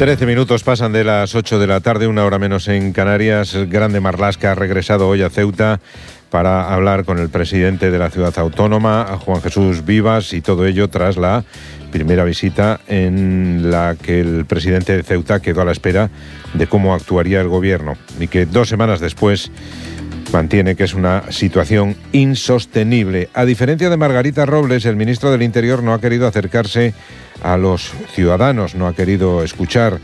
13 minutos pasan de las 8 de la tarde, una hora menos en Canarias. Grande Marlaska ha regresado hoy a Ceuta para hablar con el presidente de la ciudad autónoma, Juan Jesús Vivas, y todo ello tras la primera visita en la que el presidente de Ceuta quedó a la espera de cómo actuaría el gobierno y que 2 semanas después mantiene que es una situación insostenible. A diferencia de Margarita Robles, el ministro del Interior no ha querido acercarse a los ciudadanos, no ha querido escuchar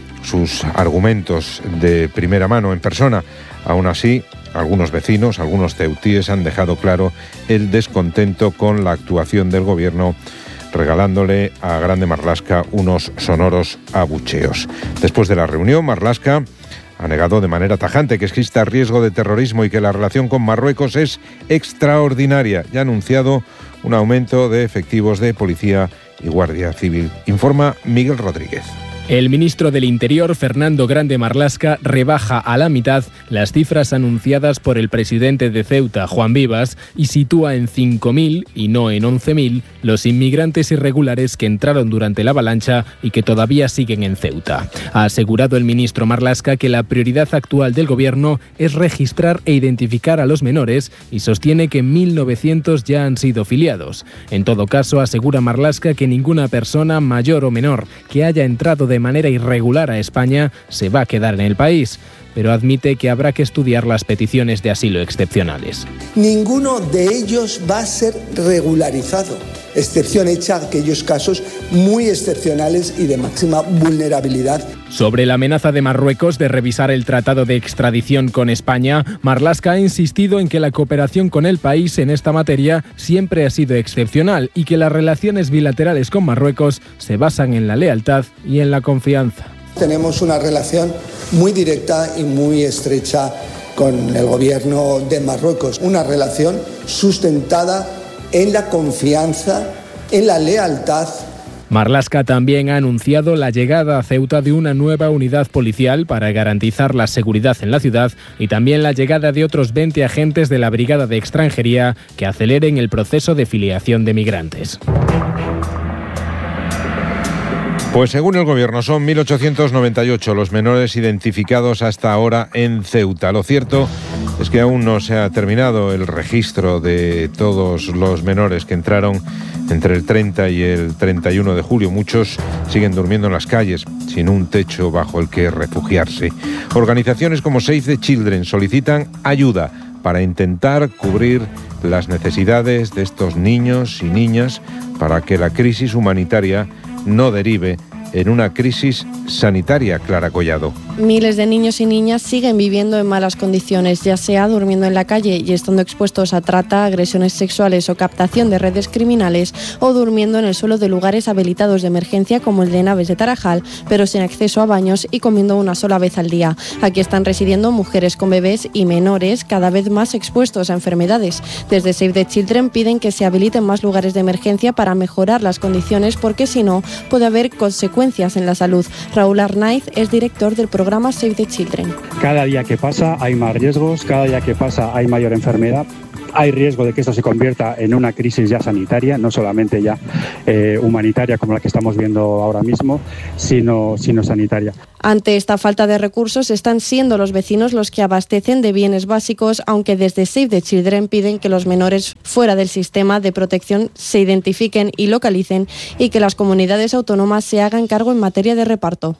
sus argumentos de primera mano en persona. Aún así, algunos vecinos, algunos ceutíes han dejado claro el descontento con la actuación del gobierno, regalándole a Grande Marlaska unos sonoros abucheos. Después de la reunión, Marlaska ha negado de manera tajante que exista riesgo de terrorismo y que la relación con Marruecos es extraordinaria y ha anunciado un aumento de efectivos de policía y guardia civil. Informa Miguel Rodríguez. El ministro del Interior, Fernando Grande Marlaska, rebaja a la mitad las cifras anunciadas por el presidente de Ceuta, Juan Vivas, y sitúa en 5.000 y no en 11.000 los inmigrantes irregulares que entraron durante la avalancha y que todavía siguen en Ceuta. Ha asegurado el ministro Marlaska que la prioridad actual del gobierno es registrar e identificar a los menores y sostiene que 1.900 ya han sido filiados. En todo caso, asegura Marlaska que ninguna persona, mayor o menor, que haya entrado de manera irregular a España se va a quedar en el país, pero admite que habrá que estudiar las peticiones de asilo excepcionales. Ninguno de ellos va a ser regularizado, excepción hecha a aquellos casos muy excepcionales y de máxima vulnerabilidad. Sobre la amenaza de Marruecos de revisar el tratado de extradición con España, Marlaska ha insistido en que la cooperación con el país en esta materia siempre ha sido excepcional y que las relaciones bilaterales con Marruecos se basan en la lealtad y en la confianza. Tenemos una relación muy directa y muy estrecha con el gobierno de Marruecos, una relación sustentada en la confianza, en la lealtad. Marlaska también ha anunciado la llegada a Ceuta de una nueva unidad policial para garantizar la seguridad en la ciudad y también la llegada de otros 20 agentes de la Brigada de Extranjería que aceleren el proceso de filiación de migrantes. Pues según el gobierno son 1.898 los menores identificados hasta ahora en Ceuta. Lo cierto es que aún no se ha terminado el registro de todos los menores que entraron entre el 30 y el 31 de julio. Muchos siguen durmiendo en las calles, sin un techo bajo el que refugiarse. Organizaciones como Save the Children solicitan ayuda para intentar cubrir las necesidades de estos niños y niñas para que la crisis humanitaria no derive en una crisis sanitaria, Clara Collado. Miles de niños y niñas siguen viviendo en malas condiciones, ya sea durmiendo en la calle y estando expuestos a trata, agresiones sexuales o captación de redes criminales, o durmiendo en el suelo de lugares habilitados de emergencia como el de Naves de Tarajal, pero sin acceso a baños y comiendo una sola vez al día. Aquí están residiendo mujeres con bebés y menores cada vez más expuestos a enfermedades. Desde Save the Children piden que se habiliten más lugares de emergencia para mejorar las condiciones, porque si no puede haber consecuencias en la salud. Raúl Arnaiz es director del programa Save the Children. Cada día que pasa hay más riesgos, cada día que pasa hay mayor enfermedad. Hay riesgo de que esto se convierta en una crisis ya sanitaria, no solamente ya humanitaria como la que estamos viendo ahora mismo, sino sanitaria. Ante esta falta de recursos están siendo los vecinos los que abastecen de bienes básicos, aunque desde Save the Children piden que los menores fuera del sistema de protección se identifiquen y localicen y que las comunidades autónomas se hagan cargo en materia de reparto.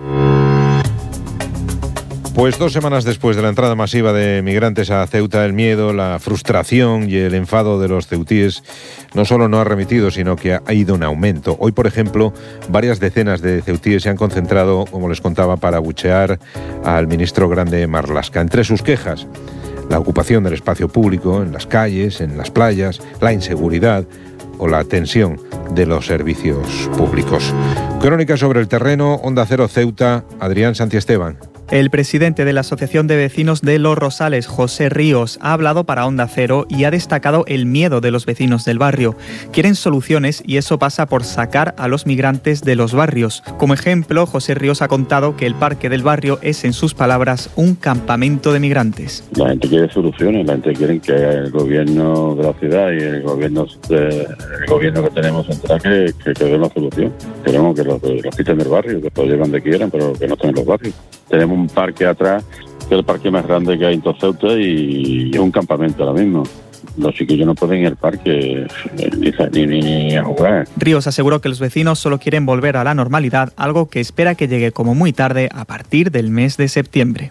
Pues 2 semanas después de la entrada masiva de migrantes a Ceuta, el miedo, la frustración y el enfado de los ceutíes no solo no ha remitido, sino que ha ido en aumento. Hoy, por ejemplo, varias decenas de ceutíes se han concentrado, como les contaba, para abuchear al ministro Grande Marlaska. Entre sus quejas, la ocupación del espacio público, en las calles, en las playas, la inseguridad o la tensión de los servicios públicos. Crónica sobre el terreno, Onda Cero Ceuta, Adrián Santiesteban. El presidente de la Asociación de Vecinos de Los Rosales, José Ríos, ha hablado para Onda Cero y ha destacado el miedo de los vecinos del barrio. Quieren soluciones y eso pasa por sacar a los migrantes de los barrios. Como ejemplo, José Ríos ha contado que el parque del barrio es, en sus palabras, un campamento de migrantes. La gente quiere soluciones, la gente quiere que el gobierno de la ciudad y el gobierno que tenemos central que dé una solución. Queremos que los quiten del barrio, que los llevan donde quieran, pero que no estén en los barrios. Tenemos un parque atrás, que es el parque más grande que hay en todo Ceuta y es un campamento ahora mismo. Los chiquillos no pueden ir al parque ni a jugar. Ríos aseguró que los vecinos solo quieren volver a la normalidad, algo que espera que llegue como muy tarde a partir del mes de septiembre.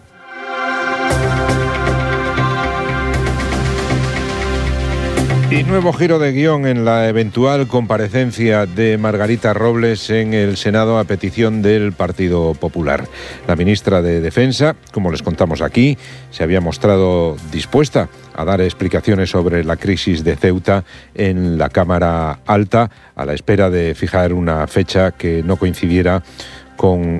Y nuevo giro de guión en la eventual comparecencia de Margarita Robles en el Senado a petición del Partido Popular. La ministra de Defensa, como les contamos aquí, se había mostrado dispuesta a dar explicaciones sobre la crisis de Ceuta en la Cámara Alta, a la espera de fijar una fecha que no coincidiera con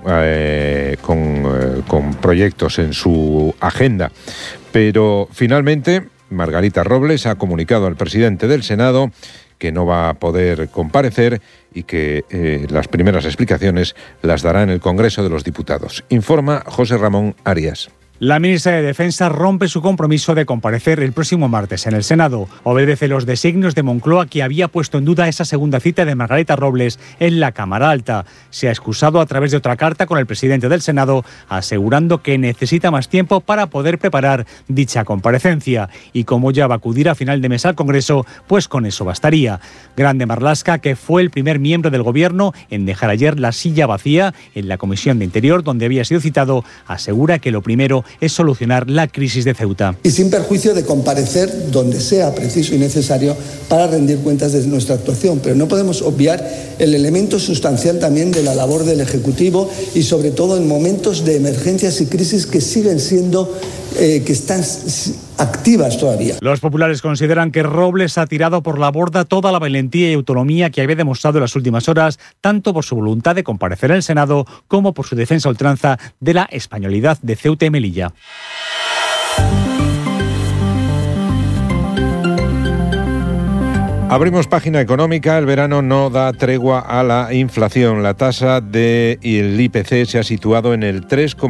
proyectos en su agenda. Pero finalmente Margarita Robles ha comunicado al presidente del Senado que no va a poder comparecer y que las primeras explicaciones las dará en el Congreso de los Diputados. Informa José Ramón Arias. La ministra de Defensa rompe su compromiso de comparecer el próximo martes en el Senado. Obedece los designios de Moncloa, que había puesto en duda esa segunda cita de Margarita Robles en la Cámara Alta. Se ha excusado a través de otra carta con el presidente del Senado, asegurando que necesita más tiempo para poder preparar dicha comparecencia. Y como ya va a acudir a final de mes al Congreso, pues con eso bastaría. Grande Marlaska, que fue el primer miembro del Gobierno en dejar ayer la silla vacía en la Comisión de Interior, donde había sido citado, asegura que lo primero es solucionar la crisis de Ceuta. Y sin perjuicio de comparecer donde sea preciso y necesario para rendir cuentas de nuestra actuación. Pero no podemos obviar el elemento sustancial también de la labor del Ejecutivo y sobre todo en momentos de emergencias y crisis que siguen siendo, que están activas todavía. Los populares consideran que Robles ha tirado por la borda toda la valentía y autonomía que había demostrado en las últimas horas, tanto por su voluntad de comparecer en el Senado como por su defensa a ultranza de la españolidad de Ceuta y Melilla. Abrimos página económica. El verano no da tregua a la inflación. La tasa del IPC se ha situado en el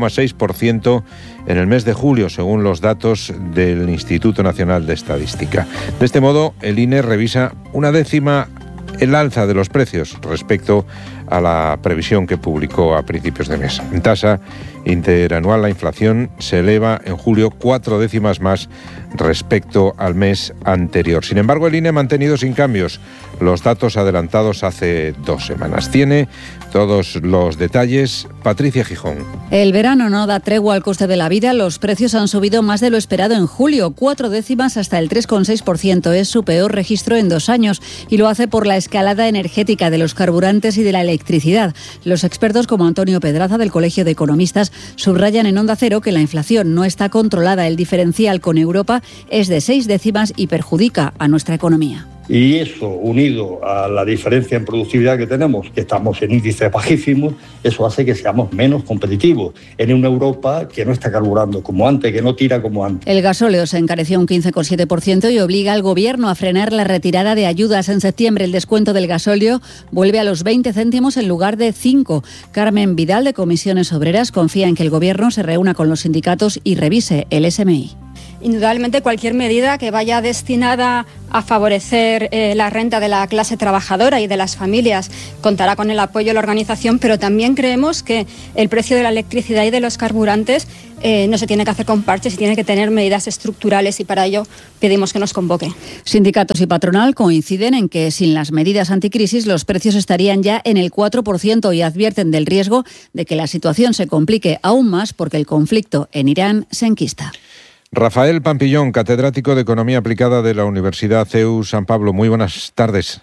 3,6% en el mes de julio, según los datos del Instituto Nacional de Estadística. De este modo, el INE revisa una décima el alza de los precios respecto a la previsión que publicó a principios de mes. En tasa interanual, la inflación se eleva en julio 4 décimas más respecto al mes anterior. Sin embargo, el INE ha mantenido sin cambios los datos adelantados hace 2 semanas. Tiene todos los detalles Patricia Gijón. El verano no da tregua al coste de la vida. Los precios han subido más de lo esperado en julio, 4 décimas hasta el 3,6%. Es su peor registro en 2 años y lo hace por la escalada energética de los carburantes y de la electricidad. Los expertos como Antonio Pedraza del Colegio de Economistas subrayan en Onda Cero que la inflación no está controlada. El diferencial con Europa es de 6 décimas y perjudica a nuestra economía. Y eso, unido a la diferencia en productividad que tenemos, que estamos en índices bajísimos, eso hace que seamos menos competitivos en una Europa que no está carburando como antes, que no tira como antes. El gasóleo se encareció un 15,7% y obliga al Gobierno a frenar la retirada de ayudas. En septiembre el descuento del gasóleo vuelve a los 20 céntimos en lugar de 5. Carmen Vidal, de Comisiones Obreras, confía en que el Gobierno se reúna con los sindicatos y revise el SMI. Indudablemente cualquier medida que vaya destinada a favorecer la renta de la clase trabajadora y de las familias contará con el apoyo de la organización, pero también creemos que el precio de la electricidad y de los carburantes no se tiene que hacer con parches y tiene que tener medidas estructurales, y para ello pedimos que nos convoque. Sindicatos y patronal coinciden en que sin las medidas anticrisis los precios estarían ya en el 4% y advierten del riesgo de que la situación se complique aún más porque el conflicto en Irán se enquista. Rafael Pampillón, catedrático de Economía Aplicada de la Universidad CEU San Pablo. Muy buenas tardes.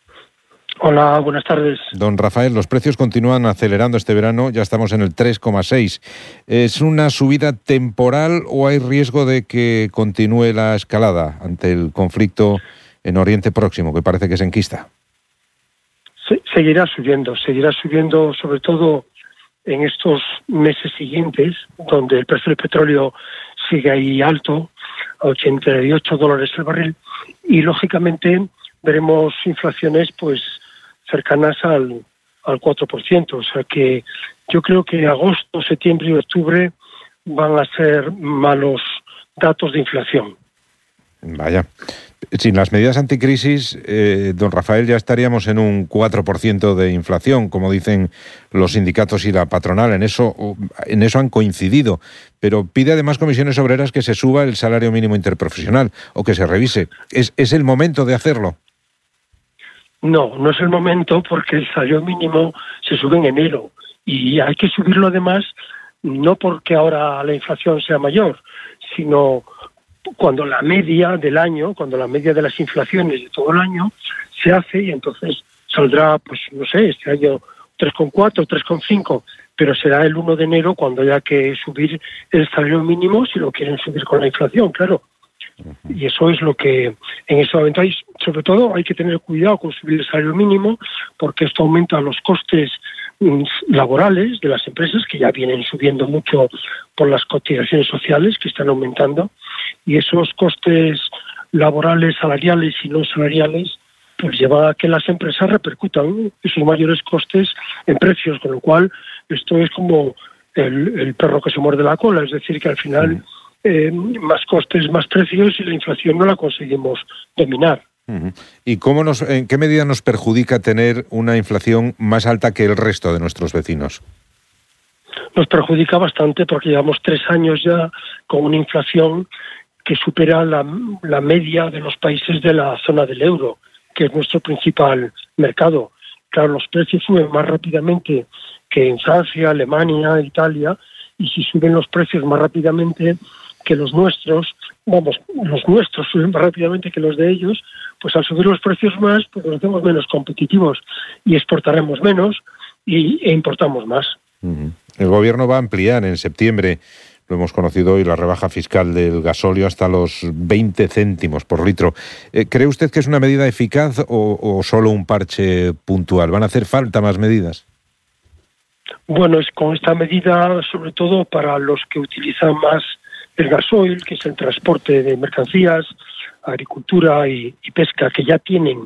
Hola, buenas tardes. Don Rafael, los precios continúan acelerando este verano, ya estamos en el 3,6. ¿Es una subida temporal o hay riesgo de que continúe la escalada ante el conflicto en Oriente Próximo, que parece que se enquista? Seguirá subiendo sobre todo en estos meses siguientes, donde el precio del petróleo sigue ahí alto, a $88 el barril, y lógicamente veremos inflaciones pues cercanas al 4%. O sea que yo creo que agosto, septiembre y octubre van a ser malos datos de inflación. Vaya. Sin las medidas anticrisis, don Rafael, ya estaríamos en un 4% de inflación, como dicen los sindicatos y la patronal. En eso han coincidido. Pero pide además Comisiones Obreras que se suba el salario mínimo interprofesional o que se revise. ¿Es el momento de hacerlo? No es el momento, porque el salario mínimo se sube en enero. Y hay que subirlo además, no porque ahora la inflación sea mayor, sino cuando la media del año, cuando la media de las inflaciones de todo el año se hace, y entonces saldrá, pues no sé, este año 3,4, 3,5, pero será el 1 de enero cuando haya que subir el salario mínimo, si lo quieren subir con la inflación, claro. Y eso es lo que en ese momento hay. Sobre todo hay que tener cuidado con subir el salario mínimo, porque esto aumenta los costes laborales de las empresas, que ya vienen subiendo mucho por las cotizaciones sociales que están aumentando, y esos costes laborales, salariales y no salariales, pues lleva a que las empresas repercutan esos mayores costes en precios, con lo cual esto es como el perro que se muerde la cola, es decir, que al final más costes, más precios, y la inflación no la conseguimos dominar. ¿Y en qué medida nos perjudica tener una inflación más alta que el resto de nuestros vecinos? Nos perjudica bastante, porque llevamos 3 años ya con una inflación que supera la media de los países de la zona del euro, que es nuestro principal mercado. Claro, los precios suben más rápidamente que en Francia, Alemania, Italia, y si suben los precios más rápidamente que los nuestros, los nuestros suben más rápidamente que los de ellos, pues al subir los precios más, pues nos hacemos menos competitivos y exportaremos menos e importamos más. El Gobierno va a ampliar en septiembre, lo hemos conocido hoy, la rebaja fiscal del gasóleo hasta los 20 céntimos por litro. ¿Cree usted que es una medida eficaz o solo un parche puntual? ¿Van a hacer falta más medidas? Bueno, es con esta medida, sobre todo para los que utilizan más el gasoil, que es el transporte de mercancías, agricultura y pesca, que ya tienen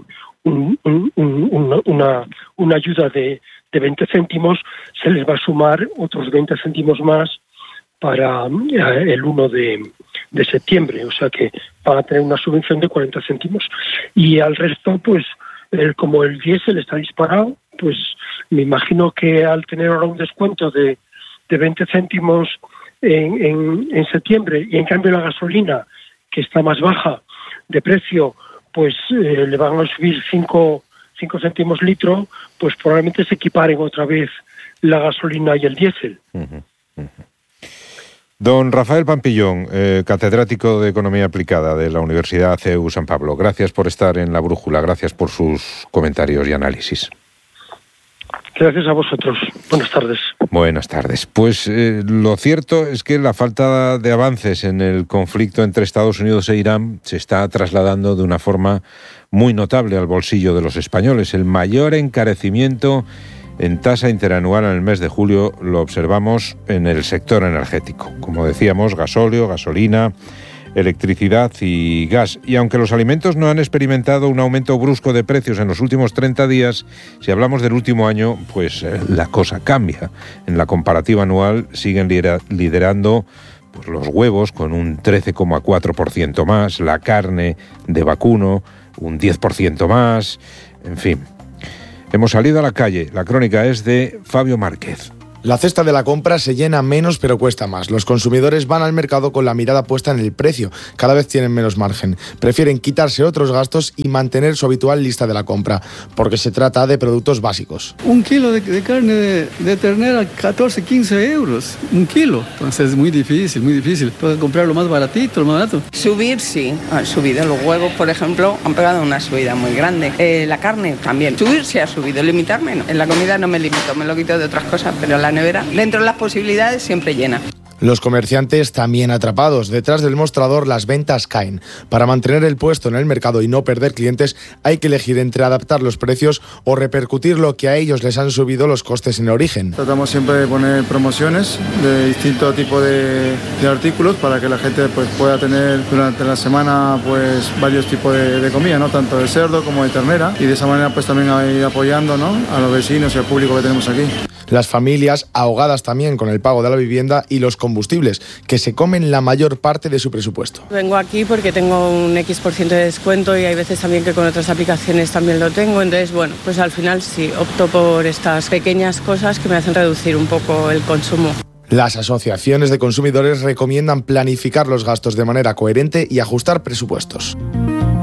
una ayuda de 20 céntimos, se les va a sumar otros 20 céntimos más para el 1 de septiembre, o sea que van a tener una subvención de 40 céntimos. Y al resto, pues, como el diésel está disparado, pues me imagino que al tener ahora un descuento de 20 céntimos en septiembre, y en cambio la gasolina, que está más baja de precio, pues le van a subir 5 céntimos litro, pues probablemente se equiparen otra vez la gasolina y el diésel. Don Rafael Pampillón, catedrático de Economía Aplicada de la Universidad CEU San Pablo, gracias por estar en La Brújula, gracias por sus comentarios y análisis. Gracias a vosotros. Buenas tardes. Buenas tardes. Pues lo cierto es que la falta de avances en el conflicto entre Estados Unidos e Irán se está trasladando de una forma muy notable al bolsillo de los españoles. El mayor encarecimiento en tasa interanual en el mes de julio lo observamos en el sector energético. Como decíamos, gasóleo, gasolina, electricidad y gas. Y aunque los alimentos no han experimentado un aumento brusco de precios en los últimos 30 días, si hablamos del último año, pues la cosa cambia. En la comparativa anual siguen liderando pues, los huevos con un 13,4% más, la carne de vacuno un 10% más, en fin. Hemos salido a la calle. La crónica es de Fabio Márquez. La cesta de la compra se llena menos pero cuesta más. Los consumidores van al mercado con la mirada puesta en el precio. Cada vez tienen menos margen. Prefieren quitarse otros gastos y mantener su habitual lista de la compra, porque se trata de productos básicos. Un kilo de carne de ternera, 14, 15 euros. Un kilo. Entonces es muy difícil. Puedes comprar lo más baratito, lo más barato. Subir, sí. Han subido. Los huevos, por ejemplo, han pegado una subida muy grande. La carne también. Subir sí ha subido. Limitarme no. En la comida no me limito. Me lo quito de otras cosas, pero la nevera, dentro de las posibilidades, siempre llena. Los comerciantes también atrapados. Detrás del mostrador las ventas caen. Para mantener el puesto en el mercado y no perder clientes hay que elegir entre adaptar los precios o repercutir lo que a ellos les han subido los costes en origen. Tratamos siempre de poner promociones de distinto tipo de artículos para que la gente pues, pueda tener durante la semana pues, varios tipos de comida, ¿no? Tanto de cerdo como de ternera, y de esa manera pues, también ir apoyando, ¿no? A los vecinos y al público que tenemos aquí. Las familias ahogadas también con el pago de la vivienda y los combustibles, que se comen la mayor parte de su presupuesto. Vengo aquí porque tengo un X% de descuento y hay veces también que con otras aplicaciones también lo tengo, entonces bueno, pues al final sí, opto por estas pequeñas cosas que me hacen reducir un poco el consumo. Las asociaciones de consumidores recomiendan planificar los gastos de manera coherente y ajustar presupuestos.